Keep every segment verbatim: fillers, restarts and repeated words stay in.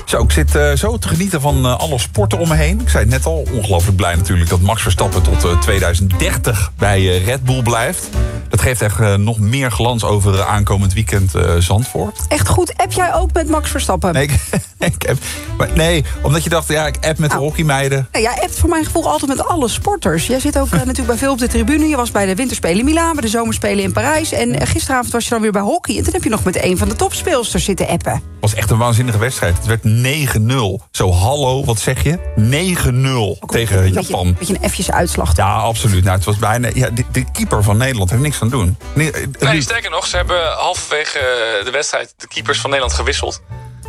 Zo, ik zit uh, zo te genieten van uh, alle sporten om me heen. Ik zei het net al, ongelooflijk blij natuurlijk dat Max Verstappen tot uh, tweeduizend dertig bij uh, Red Bull blijft. Dat geeft echt uh, nog meer glans over uh, aankomend weekend uh, Zandvoort. Echt goed, app jij ook met Max Verstappen? Nee, ik, ik app, maar nee, omdat je dacht, ja, ik app met nou, de hockeymeiden. Nee, jij appt voor mijn gevoel altijd met alle sporters. Jij zit ook uh, natuurlijk bij veel op de tribune. Je was bij de Winterspelen in Milaan, bij de Zomerspelen in Parijs. En uh, gisteravond was je dan weer bij hockey. En toen heb je nog met een van de topspeelsters zitten appen. Het was echt een waanzinnige wedstrijd. Het werd negen nul. Zo, hallo, wat zeg je? negen nul tegen een Japan. Een beetje een effjes uitslag. Ja, absoluut. Nou, het was bijna, ja, de, de keeper van Nederland heeft niks aan doen. Nee, nee, sterker nog, ze hebben halverwege de wedstrijd de keepers van Nederland gewisseld.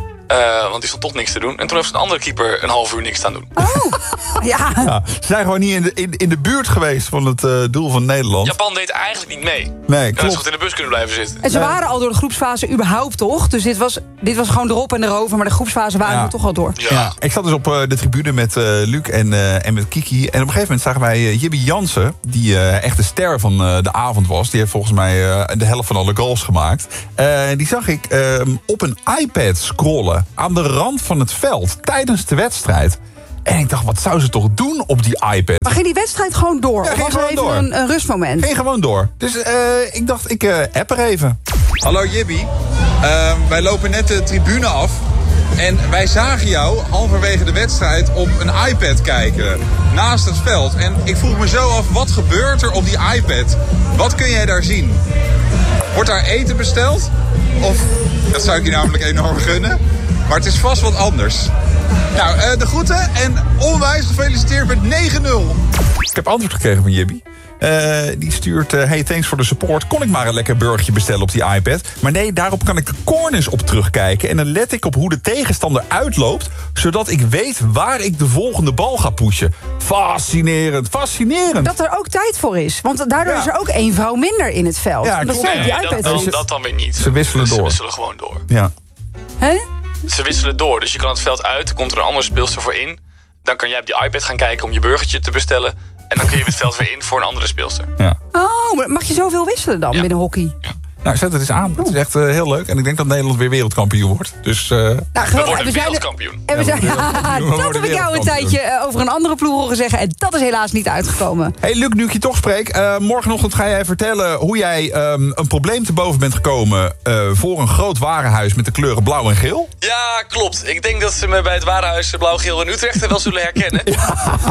Uh, want die stond toch niks te doen. En toen heeft een andere keeper een half uur niks aan doen. Oh, ja. ja. Ze zijn gewoon niet in de, in, in de buurt geweest van het uh, doel van Nederland. Japan deed eigenlijk niet mee. Nee, klopt. En ze goed in de bus kunnen blijven zitten. En ze nee. waren al door de groepsfase überhaupt, toch? Dus dit was, dit was gewoon erop en erover. Maar de groepsfase waren ja. we toch al door. Ja. Ja. Ik zat dus op uh, de tribune met uh, Luc en, uh, en met Kiki. En op een gegeven moment zagen wij uh, Jibby Jansen, die uh, echt de ster van uh, de avond was. Die heeft volgens mij uh, de helft van alle goals gemaakt. Uh, die zag ik uh, op een iPad scrollen aan de rand van het veld tijdens de wedstrijd. En ik dacht, wat zou ze toch doen op die iPad? Maar ging die wedstrijd gewoon door? Ja, of was er even door. Een, een rustmoment? Ging gewoon door. Dus uh, ik dacht, ik uh, app er even. Hallo Jibby. Uh, wij lopen net de tribune af. En wij zagen jou halverwege de wedstrijd op een iPad kijken. Naast het veld. En ik vroeg me zo af, wat gebeurt er op die iPad? Wat kun jij daar zien? Wordt daar eten besteld? Of, dat zou ik je namelijk enorm gunnen. Maar het is vast wat anders. Nou, uh, de groeten en onwijs gefeliciteerd met negen nul. Ik heb antwoord gekregen van Jibby. Uh, die stuurt, uh, hey, thanks voor de support. Kon ik maar een lekker burgertje bestellen op die iPad? Maar nee, daarop kan ik de corners op terugkijken. En dan let ik op hoe de tegenstander uitloopt, zodat ik weet waar ik de volgende bal ga pushen. Fascinerend, fascinerend. Dat er ook tijd voor is. Want daardoor ja. is er ook één vrouw minder in het veld. Ja, dat klopt. nee, Nee, die dat, iPad dan, is. dat dan weer niet. Ze wisselen Ze door. wisselen gewoon door. Ja. Hè? Ze wisselen door, dus je kan het veld uit, komt er een andere speelster voor in. Dan kan jij op die iPad gaan kijken om je burgertje te bestellen. En dan kun je het veld weer in voor een andere speelster. Ja. Oh, maar mag je zoveel wisselen dan Ja. binnen hockey? Ja. Nou, zet het eens aan. Het is echt uh, heel leuk. En ik denk dat Nederland weer wereldkampioen wordt. Dus, uh, Nou, We geweldig. worden En zijn wereldkampioen. En we zijn, Ja, we ja, worden wereldkampioen. We dat heb worden ik jou een wereldkampioen. tijdje over een andere ploeg horen zeggen. En dat is helaas niet uitgekomen. Hey Luc, nu ik je toch spreek. Uh, morgenochtend ga jij vertellen hoe jij um, een probleem te boven bent gekomen uh, voor een groot warenhuis met de kleuren blauw en geel. Ja, klopt. Ik denk dat ze me bij het warenhuis Blauw-Geel in Utrecht wel zullen herkennen. Ja.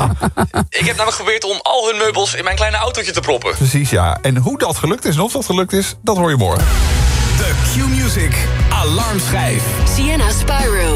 Ik heb namelijk geprobeerd om al hun meubels in mijn kleine autootje te proppen. Precies, ja. En hoe dat gelukt is en of dat gelukt is, dat hoor je morgen. De Q-Music Alarmschijf. Sienna Spyro.